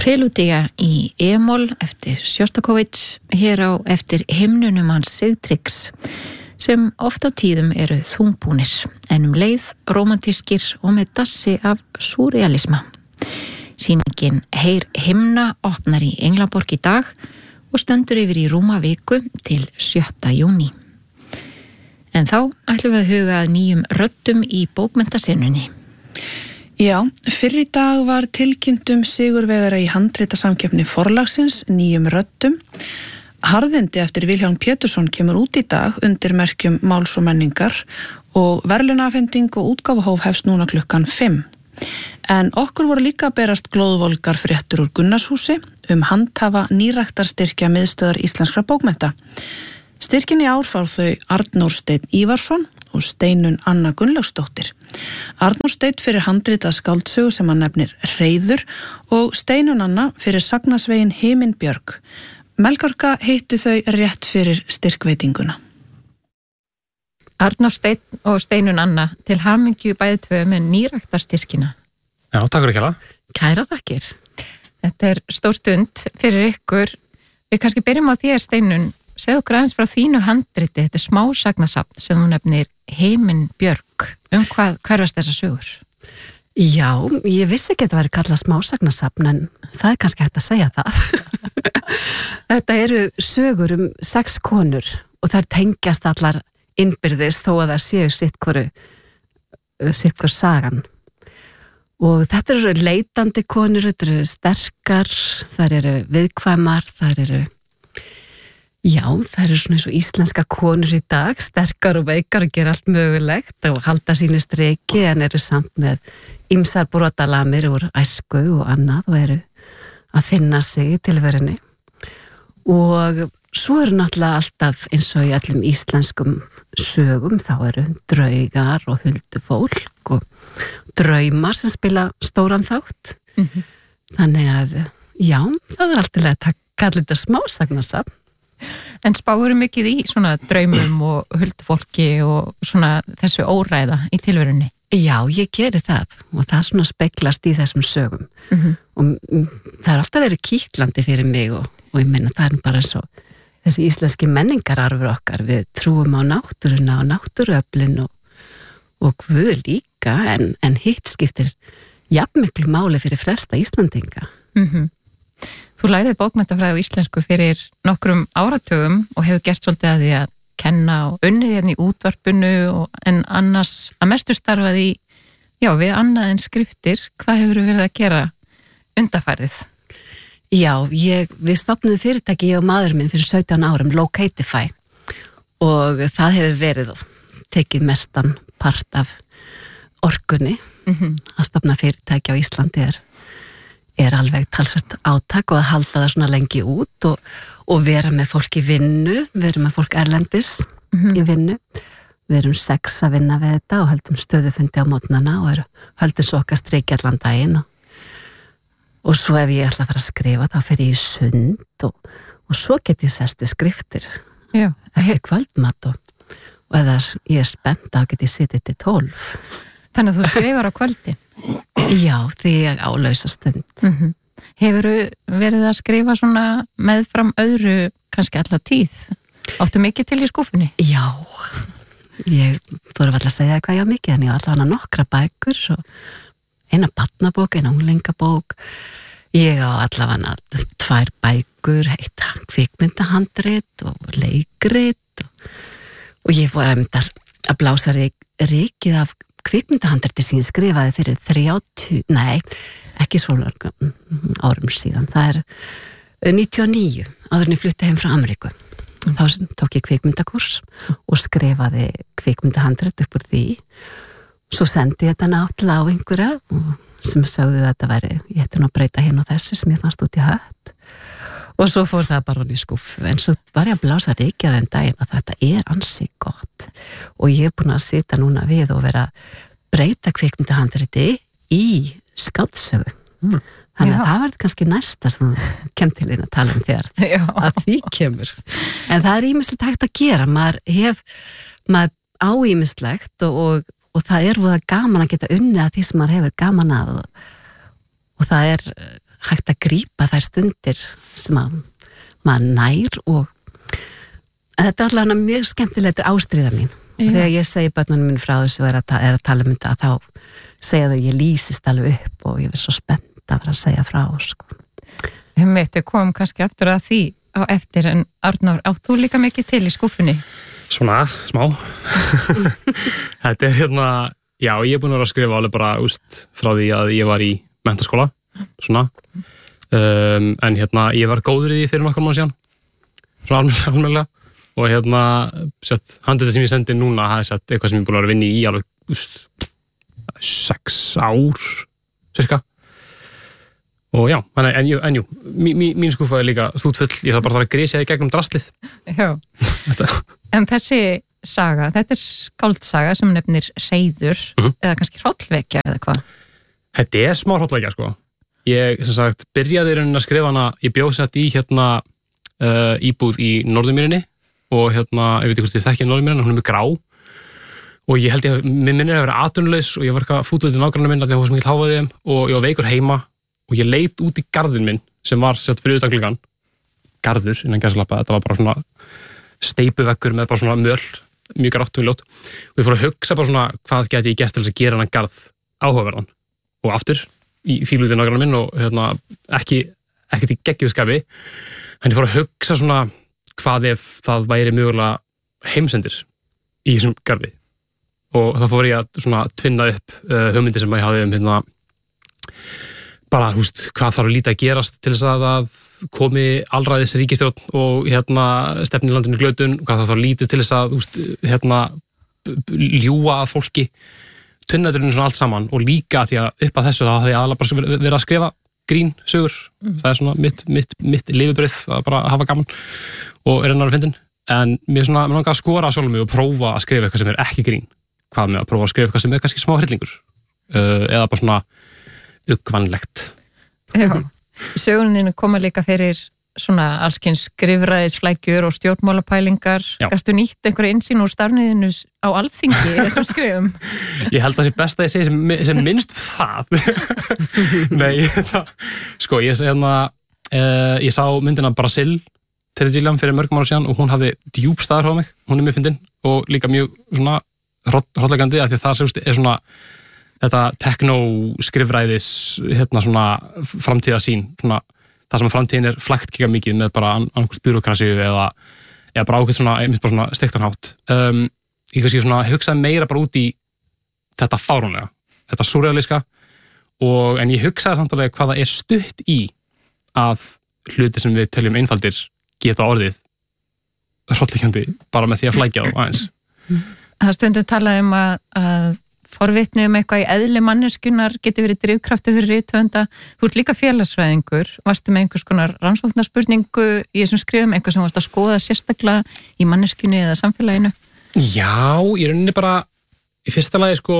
Prelúdía í E-moll eftir Sjostakovits, hér á eftir himnunum hans Sigtryggs, sem oft á tíðum eru þungbúnir, en leið rómantískir og með dassi af súrealisma. Sýningin Heyr himna opnar í Englaborg í dag og stendur yfir í rúma viku til 7. júní. En þá ætlum við að huga að nýjum röddum í bókmenntasennunni. Já, fyrr í dag var tilkynntum sigurvegara í handritasamkeppni Forlagsins nýjum röddum. Harðindi eftir Vilhjálm Pétursson kemur út í dag undir merkjum Máls og menningar og verðlaunafhending og útgáfuhóf hefst núna klukkan 5. En okkur voru líka að berast glóðvolgar fréttur úr Gunnarshúsi handhafa nýræktarstyrkja miðstöðvar íslenskra bókmennta. Styrkin í ár fá þau Arnór Steinn Ívarsson og Steinun Anna Gunnlaugsdóttir. Arnór Steinn fyrir handritað skáldsögu sem hann nefnir Hreiður og Steinun Anna fyrir sagnasvegin Himinbjörg. Melkorka hitti þau rétt fyrir styrkveitinguna. Arnór Steinn og Steinun Anna, til hamingju bæði tvö með nýræktarstyrkina. Já, takk fyrir kæra. Kærar þakkir. Þetta stór stund fyrir ykkur. Við kannski byrjum á þér, Steinun. Segðu okkur aðeins frá þínu handriti, þetta smásagnasafn sem þú nefnir Himinbjörg. Hvað hverfast þessar sögur? Já, ég vissi ekki að þetta væri kallað smásagnasafn, en það kannski hægt að segja það. Þetta eru sögur 6 konur og þær tengjast allar innbyrðis þó að það séu sitt hvor sagan. Og þetta eru leitandi konur, þetta eru sterkar, þær eru viðkvæmar, þær eru svona eins og íslenska konur í dag, sterkar og veikar og gera allt mögulegt og halda sínu striki en eru samt með ýmsar brotalamir úr æsku og annað og eru að finna sig í tilverunni. Og svo eru náttúrulega alltaf eins og í öllum íslenskum sögum, þá eru draugar og huldufólk og draumar sem spila stóran þátt. Þannig að, já, það alltaf að kalla þetta smásagnasafn. En spáir mikið í svona draumum og huldufólki og svona þessu óræða í tilverunni? Já, ég geri það og það svona speglast í þessum sögum. Og það alltaf verið kíklandi fyrir mig og ég meina það bara eins og þessi íslenski menningararfur okkar. Við trúum á náttúruna og náttúruöflin og Guð líka en hitt skiptir jafnmiklu máli fyrir flesta Íslandinga. Þú læriði bókmenntafræði á íslensku fyrir nokkrum áratugum og hefur gert svolítið að því að kenna og unnið hérna í útvarpinu en annars að mestu starfaði við annað en skriftir. Hvað hefur verið að gera undanfarið? Já, við stofnuðum fyrirtæki, ég og maður minn, fyrir 17 árum, Locatify, og það hefur verið og tekið mestan part af orkunni. Að stofna fyrirtæki á Íslandi er alveg talsvert átak og að halda það svona lengi út og vera með fólk í vinnu, við erum með fólk erlendis í vinnu, við erum 6 að vinna við þetta og höldum stöðufundi á mótnana og höldum svo okkar streiki allan daginn og svo ef ég ætla að fara að skrifa þá fer ég í sund og svo get ég sest við skriftir eftir kvöldmat og eða ég spennt þá get ég sittið til 12. Þannig að þú skrifar á kvöldi? Já, því ég á lausa stund. Hefurðu verið að skrifa svona meðfram öðru kannski alla tíð? Áttu mikið til í skúfunni? Já, ég þorði alltaf að segja hvað ég á mikið en ég á alltaf nokkra bækur og eina barnabók, eina unglingabók. Ég á allavega 2 bækur, heita kvikmyndahandrit og leikrit og ég fór að blása rykið af kvikmyndahandriti sem ég skrifaði fyrir ekki svo árum síðan. Það 99, áður en ég flutti heim frá Ameríku. Þá tók ég kvikmyndakurs og skrifaði kvikmyndahandrit upp úr því. Svo sendi ég þetta náttúrulega á einhverja sem sögðu að þetta væri, ég ætti nú að breyta hérna og þessu sem ég fannst út í hött. Og svo fór það bara í skúffu. En svo var ég að blása rykið þenn daginn að þetta ansi gott. Og ég búin að sitja núna við og vera að breyta kvikmyndahandriti í skáldsögu. Þannig að það verður kannski næsta sem kem til þín að tala þegar að því kemur. En það ýmislegt hægt að gera. Maður á ýmislegt og það voða gaman að geta unnið að því sem maður hefur gaman að og það hægt að grípa þær stundir sem að maður nær og þetta allavega mjög skemmtilegt ástríða mín. Þegar ég segi börnunum mín frá þessu og er að tala þetta, þá segja þau ég lýsist alveg upp og ég verð svo spennt að vera að segja frá, sko. Við komum kannski aftur að því á eftir, en Arnór, átt þú líka mikið til í skúfunni? Svona, smá. Þetta já, ég búin að vera að skrifa alveg bara frá því að ég var í menntaskóla, svona. En ég var góður í því fyrir nokkur mánuð síðan, frá almennilega. Og handritið sem ég sendi núna, það er eitthvað sem ég búin að vera að vinna í alveg 6 ár, cirka. Og já, en jú, mín skúfa er líka stútfull, ég þarf bara að grísja í gegnum draslið. Já, en þessi saga, þetta er skáldsaga sem nefnir Hreiður, eða kannski hrollvekja eða hvað? Þetta er smá hrollvekja, sko. Ég, sem sagt, byrjaði í rauninni að skrifa hana, ég bjó sett í íbúð í Norðurmýrinni og ég veit ekki hvort þið þekkja Norðurmýrinni, hún er mjög grá og ég held mér minnir að vera atvinnulaus og ég var eitthvað fútleitið nágrannar minn að því að það var svo mikil hávaði þeim og ég var veikur heima og ég leit út í garðinn minn sem var sett fyrir utan gluggann, garður innan gæsalappa, þetta var bara svona steipuveggur með bara svona möl, mjög grátt og ljótt og ég fór að hugsa bara svona hvað gæti ég gert til þess að gera hann garð áhugaverðan og aftur í fíluðið nágrannar minn og ekkert í geggjuðskapi en ég fór að hugsa svona hvað ef það væri mögulega heimsendir í þessum garði og þá fór ég að svona tvinna upp hugmyndir sem ég hafði bara, hvað þarf lítið að gerast til þess að það komi alræðis ríkisstjórn og stefni landinu glötun, hvað þarf lítið til þess að ljúga að fólki tvinnaðurinn svona allt saman og líka því að upp að þessu þá hafði ég aðalega bara verið að skrifa grín sögur, það er svona mitt lifibrauð að bara hafa gaman og er ennári fyndin, en mér langar að skora sjálfum mig og prófa að skrifa eitthvað sem er ekki grín, hvað með að prófa að skrifa eitthvað sem er kannski smá hryllingur eða bara svona uggvænlegt. Já, söguninu koma líka fyrir svona allskyns skrifræðisflækjur og stjórnmálapælingar. Gastu nýtt einhverja innsýn úr starfniðinu á Alþingi í þessum skrifum? Ég held að það sé best að ég segi sem minnst það. Nei, sko, ég sá myndina Brasil Terry Gilliam fyrir mörgum ára síðan og hún hafði djúp staðar á mig, hún er mjög fyndin og líka mjög svona hrolllegandi af því að það er svona þetta tekno-skrifræðis svona framtíðasýn, svona það sem að framtíðin er flækt kika mikið með bara annarkvæmt byrokrasíu eða bara ákveð svona, einmitt bara svona steiktanhátt. Ég kannski svona hugsaði meira bara út í þetta fáránlega, þetta súrrealíska en ég hugsaði samt alveg hvað það er stutt í að hluti sem við teljum einfaldir geta orðið hrollleggjandi bara með því að flækja þá aðeins. Það stundum talaði að forvitni eitthvað í eðli manneskunnar geti verið drifkraftur fyrir rithöfunda. Þú ert líka félagsfræðingur, varstu með einhvers konar rannsóknarspurningu í þessum skrifum, eitthvað sem varst að skoða sérstaklega í manneskunni eða samfélaginu? Já, í rauninni bara í fyrsta lagi sko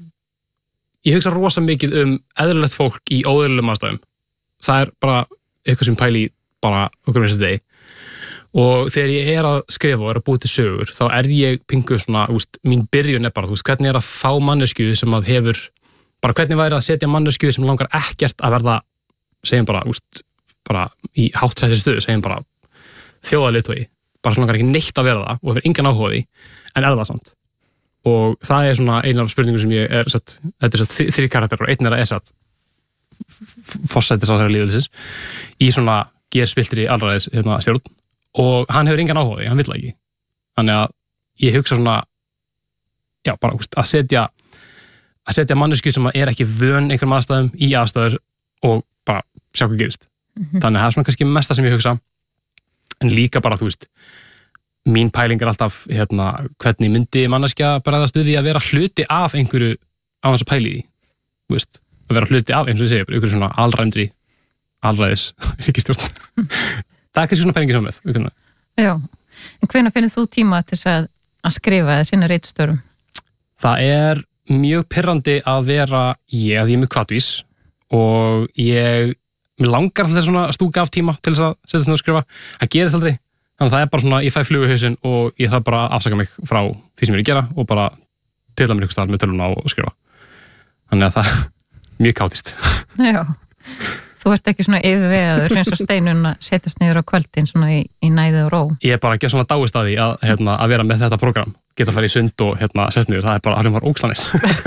ég hugsa rosa mikið eðlilegt fólk í óeðlilegum aðstæðum. Það er bara eitthvað sem pæli bara okkur með þessi degi. Og þegar ég er að skrifa og er að búa til sögur, þá er ég pingu svona, mín byrjun er bara, hvernig er að fá mannesku sem að hefur, bara hvernig væri að setja mannesku sem langar ekkert að verða, segjum bara í háttsættir stöðu, segjum bara þjóðarleiðtogi, bara sem langar ekki neitt að vera það og hefur engan áhuga á því, en er það samt. Og það er svona einar spurningu sem ég er sett, þetta er þrjú karakterar og einn er að sett forsætisráðherra lýðveldisins í svona gerspiltri allræðis stjórn. Og hann hefur engan áhuga, hann vill ekki. Þannig að ég hugsa svona, já, bara að setja mannesku sem er ekki vön einhverjum aðstæðum í aðstæður og bara sjá hvað gerist. Þannig að það er svona kannski mesta sem ég hugsa. En líka bara, mín pæling er alltaf, hvernig myndi manneskja bregðast við því að vera hluti af einhverju á þess að pæli því. Að vera hluti af, eins og ég segi, einhverju svona alræðis ríkisstjórn. Það er kannski svona pælingi sem með. Já, en hvenær finnir þú tíma til að skrifa eða sinna ritstörfum? Það er mjög pirrandi að vera ég er mjög hvatvís og mér langar alltaf svona stúka af tíma til þess að setja þess að skrifa. Það gerist aldrei, þannig að það er bara svona, ég fæ flugu í hausinn og ég þarf bara að afsaka mig frá því sem ég er að gera og bara tilla mér ykkur stað með tölvuna og skrifa. Þannig að það er mjög káttist. Já. Þú ert ekki svona yfirvegaður eins og Steinunn að setjast niður á kvöldin svona í næði og ró. Ég er bara ekki svona dáist að því að vera með þetta program. Geta að fara í sund og sest niður, það er bara alveg ógslanis.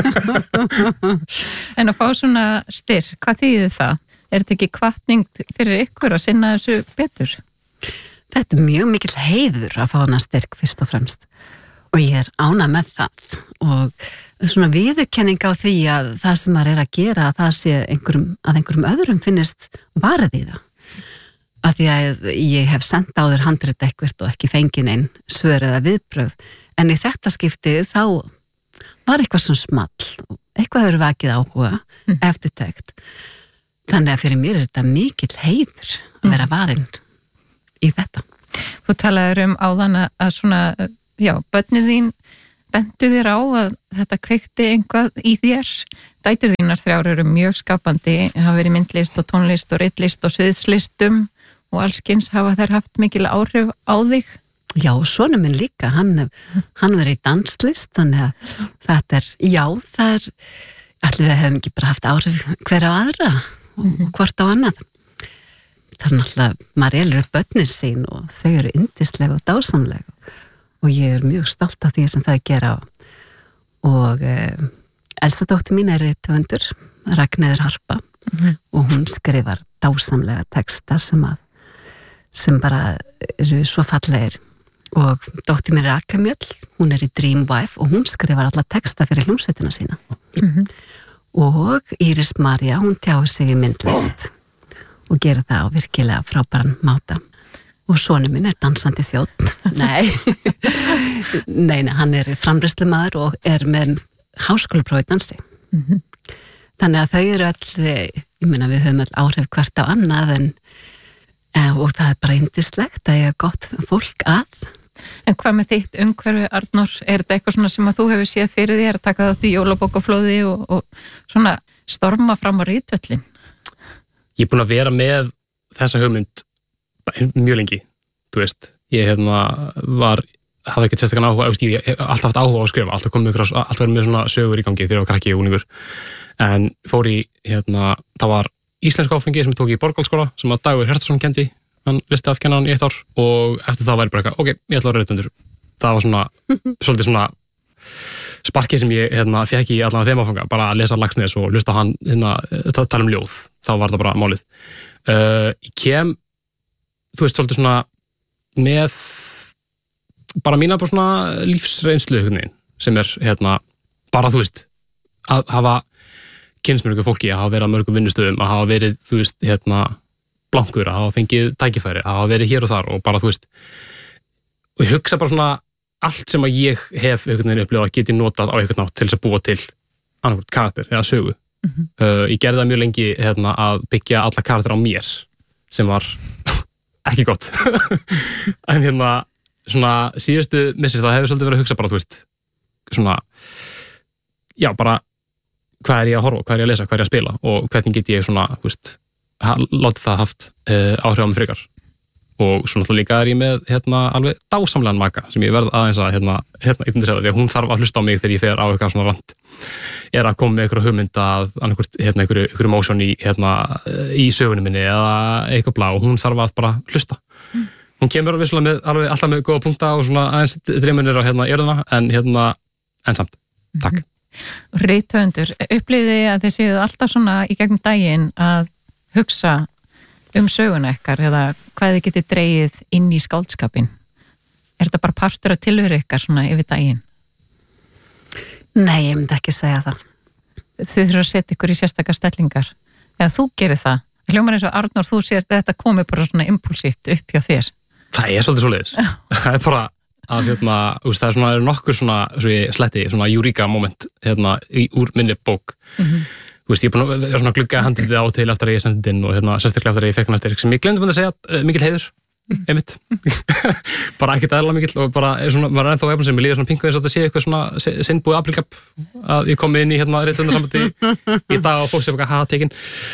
En að fá svona styrk, hvað þýðir það? Er þetta ekki hvatning fyrir ykkur að sinna þessu betur? Þetta er mjög mikill heiður að fá hana styrk fyrst og fremst og ég er ánægð með það og svona viðurkenning á því að það sem maður er að gera að það sé einhverjum öðrum finnist varð í það. Af því að ég hef sendt á þér handrit eitthvað og ekki fengið neinn svör eða viðbrögð en í þetta skipti þá var eitthvað sem small og eitthvað hefur vakið áhuga eftirtekt. Þannig að fyrir mér er þetta mikill heiður að vera varinn í þetta. Þú talaður áðan að svona, börnið þín bentu þér á að þetta kveikti einhvað í þér. Dætur þínar 3 eru mjög skapandi, hafa verið myndlist og tónlist og ritlist og sviðslistum og allskyns hafa þær haft mikil áhrif á þig. Já, sonur minn líka, hann verið í danslist, þannig að þetta er, allir við hefum ekki bara haft áhrif hver á aðra og hvort á annað. Það er náttúrulega, maður elur upp börnin sín og þau eru yndisleg og dásamleg og ég er mjög stolt af því sem þau gera og elsta dóttir mín er rithöfundur, Ragnheiður Harpa og hún skrifar dásamlega texta sem bara eru svo fallegir og dóttir mín er Akamjöll, hún er í Dreamwife og hún skrifar alla texta fyrir hljómsveitina sína og Íris María, hún tjáir sig í myndlist og gera það á virkilega frábæran máta og sonur minn er dansandi þjónn nei, hann er framreiðslumaður og er með háskólapróf í dansi þannig að þau eru öll ég meina við höfum öll áhrif hvert á annað og það er bara yndislegt að ég er gott fólk að. En hvað með þitt umhverfi, Arnór? Er þetta eitthvað svona sem að þú hefur séð fyrir þér að taka þátt í jólabókaflóði og svona storma fram á ritvöllin? Ég er búin að vera með þessa hugmynd mjög lengi, þú veist. Ég hafði ekkert sérstakann áhuga, ég hef alltaf haft áhuga á að skrifa, alltaf verið með svona sögur í gangi þegar ég var krakki og unglingur. En fór í, það var íslenska áfengi sem ég tók í Borgarskóla sem að Dagur Hertarsson kendi, hann listi afkennaran í 1 ár og eftir það væri bara eitthvað, ok, ég ætla að vera rithöfundur. Það var svona, svolítið svona sparkið sem ég fekk í allan þeim áfanga, bara að lesa Laxness og hlusta hann, tala ljóð, þá var það bara málið. Ég kem, þú veist, svolítið svona með bara mína bara svona lífsreynslu sem er bara, þú veist, að hafa kynnst með mörgum fólki, að hafa verið á mörgum vinnustöðum, að hafa verið, þú veist, blankur, að hafa fengið tækifæri, að hafa verið hér og þar og bara, þú veist, og ég hugsa bara svona allt sem að ég hef einhvern veginn upplifað geti notað á einhvern nátt til þess að búa til annarkvæmt karakter eða sögu. Ég gerði það mjög lengi að byggja alla karakter á mér sem var ekki gott. En svona síðustu missir það hefur svolítið verið að hugsa bara, þú veist, svona, já, bara hvað er ég að horfa, hvað er ég að lesa, hvað er ég að spila og hvernig get ég svona, þú veist, látið það haft áhrif á mig frekar. Og svo náttúrulega líka er ég með alveg dásamlegan maka sem ég verð aðeins að því að hún þarf að hlusta á mig þegar ég fer á eitthvað svona rand er að koma með einhverju hugmynd að annarkvort einhverju emotion í sögunum minni eða eitthvað blá og hún þarf að bara hlusta. Hún kemur vissulega alltaf með góða punkta og svona aðeins dreimunir á erðuna en samt. Takk. Rithöfundur, upplifði að þið séu alltaf svona í gegnum daginn að hugsa söguna ykkar eða hvað þið getið dregið inn í skáldskapin? Er þetta bara partur af tilveru ykkar svona yfir daginn? Nei, ég myndi ekki segja það. Þið þurfa að setja ykkur í sérstakar stellingar. Eða þú gerir það. Hljómar eins og Arnór, þú sér að þetta komi bara svona impulsíft upp hjá þér. Það er svolítið svoleiðis. Það er bara að það er svona nokkur svona, svo ég sletti, svona eureka moment úr minni bók. Þú veist, ég er búin að vera svona glugga handritið á til eftir að ég sendi þetta inn og sérstaklega eftir að ég fekk hann styrk sem ég glemdi að segja mikil heiður, einmitt. Bara ekkert eðla mikill og bara svona, maður er ennþá efnum sem ég líður svona pingu eins og þetta sé eitthvað svona sinnbúið aprilgap að ég kom inn í rithöfundarsambandi í dag og fólk sem eitthvað tekin.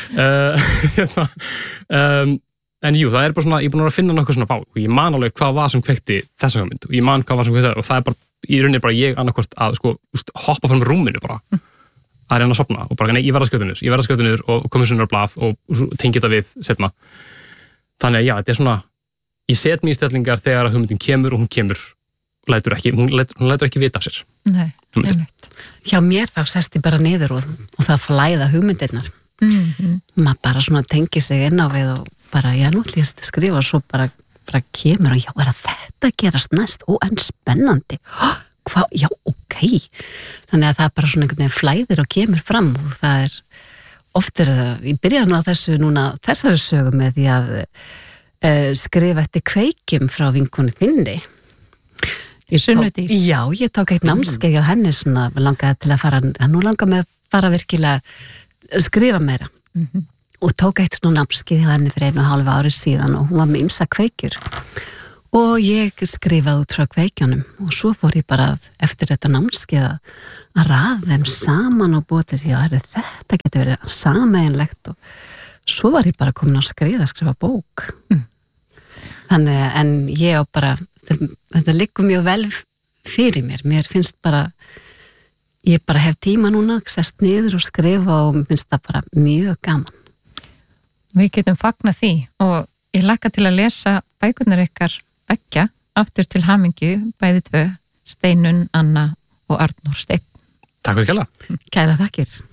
En jú, það er bara svona, ég er búin að finna nokkuð svona og ég man alveg hvað var sem kveikti þessa hugmynd og ég man hvað var sem kveikti og það er bara, í rauninni bara ég annarkvort að hoppa fram rúminu bara að reyna að sofna og bara, nei, ég verð að skjóta niður og komið svona á blað og tengi þetta við setna. Þannig að já, þetta svona, ég set mér í stellingar þegar að hugmyndin kemur og hún kemur, hún lætur ekki vita af sér. Nei, einmitt. Hjá mér þá sest ég bara niður og það flæða hugmyndirnar. Maður bara svona tengi sig inn á við og bara, já, nú ætlum ég að skrifa og svo bara kemur og já, að þetta gerast næst, en spennandi. Já, ok. Þannig að það bara svona einhvern veginn flæðir og kemur fram og það oft það, ég byrjaði nú á þessari sögu með því að skrifa eftir kveikjum frá vinkonu þinni. Sunnudís. Já, ég tók eitt námskeið hjá henni svona, langaði til að fara, nú langaði mig að fara virkilega skrifa meira og tók eitt svona námskeið hjá henni fyrir 1,5 ári síðan og hún var með ýmsa kveikjur. Og ég skrifaði út frá kveikjunum og svo fór ég bara eftir þetta námskeið að raða þeim saman og búið til því að þetta getur verið sameiginlegt og svo var ég bara komin að skrifa bók. Þannig, en ég á bara, þetta liggur mjög vel fyrir mér finnst bara, ég bara hef tíma núna, sest niður og skrifa og mér finnst það bara mjög gaman. Við getum fagnað því og ég lakka til að lesa bækurnar ykkar beggja, aftur til hamingju, bæði tvö, Steinunn, Anna og Arnór Steinn. Takk fyrir kærlega. Kæra þakkir.